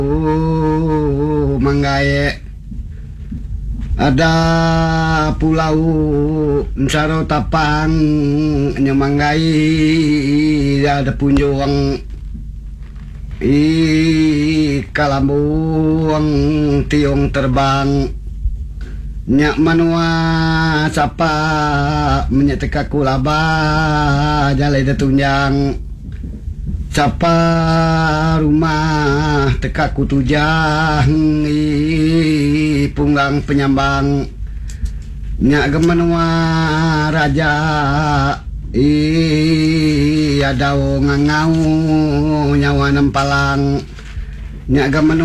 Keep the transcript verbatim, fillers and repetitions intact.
manggae ada pulau Nsaro Tapang nyemanggai ada punjuang i kalambung tiong terbang nyak manua sapa menyeteka kulaba jalai detunjang sapa rumah teka kutujang i punggang penyambang nyak gemenua raja i adau ngangau nyawa nempalang nyak gemenua